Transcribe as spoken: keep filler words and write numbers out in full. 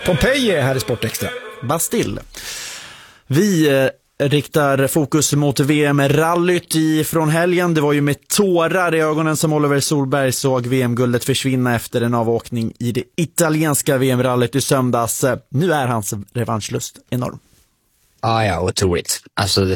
Pompeji är här i Sportextra. Bastille. Vi eh, riktar fokus mot V M-rallyt från helgen. Det var ju med tårar i ögonen som Oliver Solberg såg V M-guldet försvinna efter en avåkning i det italienska V M-rallyt i söndags. Nu är hans revanschlust enorm. Ah, ja, otroligt. Alltså